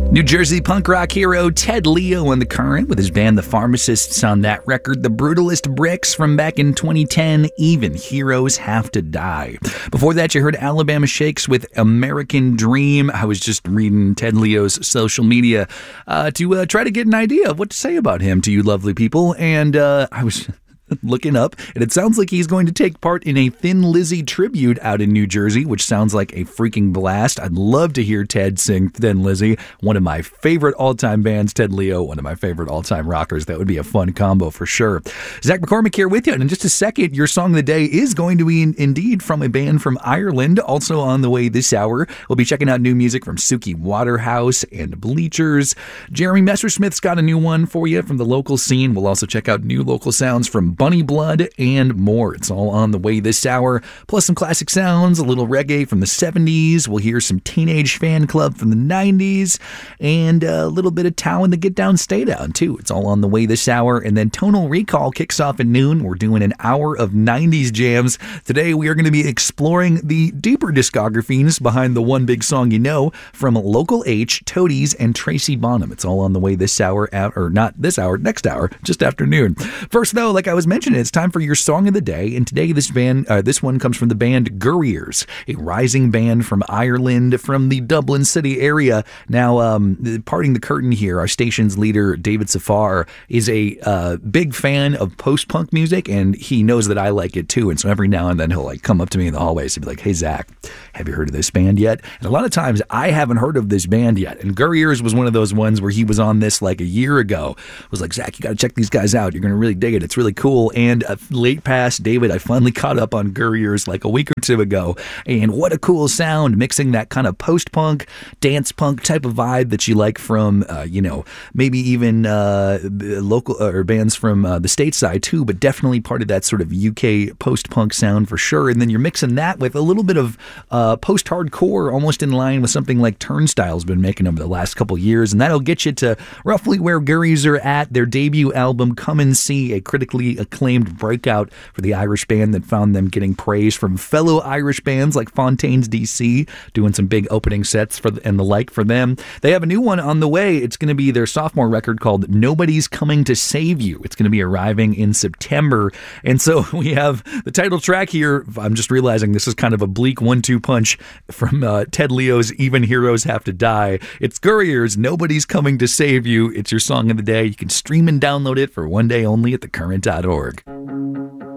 New Jersey punk rock hero Ted Leo on The Current with his band The Pharmacists on that record. The Brutalist Bricks from back in 2010, Even Heroes Have to Die. Before that, you heard Alabama Shakes with American Dream. I was just reading Ted Leo's social media to try to get an idea of what to say about him to you lovely people, and I was looking up, and it sounds like he's going to take part in a Thin Lizzy tribute out in New Jersey, which sounds like a freaking blast. I'd love to hear Ted sing Thin Lizzy, one of my favorite all-time bands. Ted Leo, one of my favorite all-time rockers. That would be a fun combo for sure. Zach McCormick here with you, and in just a second, your song of the day is going to be indeed from a band from Ireland. Also on the way this hour, we'll be checking out new music from Suki Waterhouse and Bleachers. Jeremy Messersmith's got a new one for you from the local scene. We'll also check out new local sounds from Bunny Blood and more. It's all on the way this hour. Plus some classic sounds, a little reggae from the 70s. We'll hear some Teenage Fan Club from the 90s and a little bit of Tao and the Get Down Stay Down too. It's all on the way this hour. And then Tonal Recall kicks off at noon. We're doing an hour of 90s jams. Today we are going to be exploring the deeper discographies behind the One Big Song You Know from Local H, Toadies, and Tracy Bonham. It's all on the way this hour, or not this hour, next hour, just after noon. First though, like I was mentioning, it's time for your song of the day, and today this one comes from the band Gurriers, a rising band from Ireland, from the Dublin City area. Now, parting the curtain here, our station's leader, David Safar, is a big fan of post-punk music, and he knows that I like it too, and so every now and then he'll come up to me in the hallways and be like, "Hey Zach, have you heard of this band yet?" And a lot of times I haven't heard of this band yet, and Gurriers was one of those ones where he was on this like a year ago. Was like, "Zach, you got to check these guys out. You're going to really dig it. It's really cool." And late past David, I finally caught up on Gurriers like a week or two ago, and what a cool sound, mixing that kind of post-punk, dance-punk type of vibe that you like from, maybe even local or bands from the stateside too, but definitely part of that sort of UK post-punk sound for sure. And then you're mixing that with a little bit of post-hardcore, almost in line with something like Turnstile's been making over the last couple years, and that'll get you to roughly where Gurriers are at. Their debut album, Come and See, a critically acclaimed breakout for the Irish band that found them getting praise from fellow Irish bands like Fontaines DC, doing some big opening sets and the like for them. They have a new one on the way. It's going to be their sophomore record called Nobody's Coming to Save You. It's going to be arriving in September. And so we have the title track here. I'm just realizing this is kind of a bleak 1-2 punch from Ted Leo's Even Heroes Have to Die. It's Gurriers, Nobody's Coming to Save You. It's your song of the day. You can stream and download it for one day only at thecurrent.org.